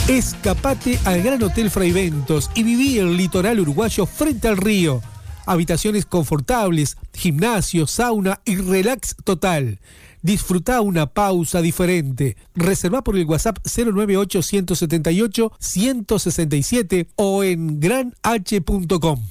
Escapate al Gran Hotel Fraiventos y viví el litoral uruguayo frente al río. Habitaciones confortables, gimnasio, sauna y relax total. Disfrutá una pausa diferente. Reservá por el WhatsApp 098-178-167 o en granh.com.